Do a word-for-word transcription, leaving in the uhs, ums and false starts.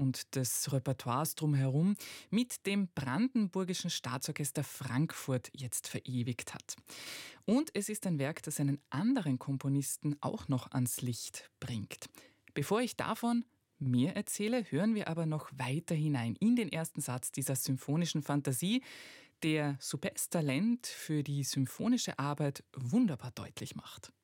und des Repertoires drumherum mit dem Brandenburgischen Staatsorchester Frankfurt jetzt verewigt hat. Und es ist ein Werk, das einen anderen Komponisten auch noch ans Licht bringt. Bevor ich davon mehr erzähle, hören wir aber noch weiter hinein in den ersten Satz dieser symphonischen Fantasie, der Soupes Talent für die symphonische Arbeit wunderbar deutlich macht.